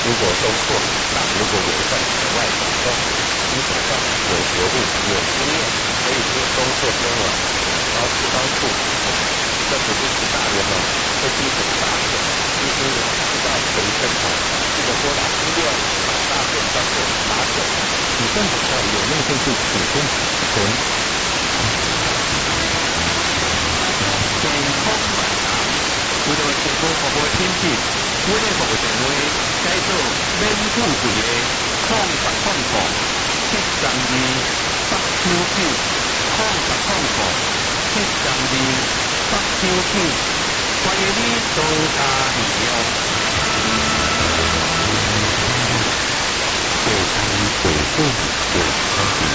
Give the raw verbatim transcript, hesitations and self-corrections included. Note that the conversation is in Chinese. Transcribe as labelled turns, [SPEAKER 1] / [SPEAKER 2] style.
[SPEAKER 1] 如果中错，那如果违反额外补充，你手上有觉悟、有经验，可以先中错先完，然后去帮助。这不是十大联盟，这是一种诈骗，其实是叫回声筒。记得拨打一六五把诈骗专线打九。以上广告有内政部补充提供。
[SPEAKER 2] 健康万能，为了提高服务品质，我哋服务电话改做免付费的空八空空七三二八九九空八空空七三二八九九，欢迎你多加利用。